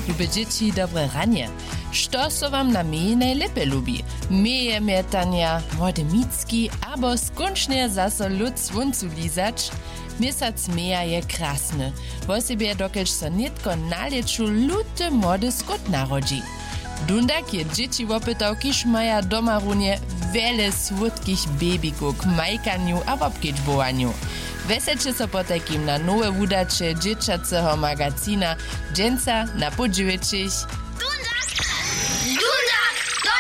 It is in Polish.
Lube dzieci, dobre ranie. Što so wam na mie najlepiej lubi? Mieje mietania, młode micki, abo skuncznie zaso lud słoncu lizać? Miesiąc meja je krasny. Wo sobie dokelž so nitko na leczu luty młody skut narodzi. Dundak je dzieci wopytałkiż maja doma runie wiele słodkich babyków, majkaniu a wopkiczbowaniu. Weselcie so potekim na nowe wudacze dzieciacego magazina Dżęca na podźwięcich.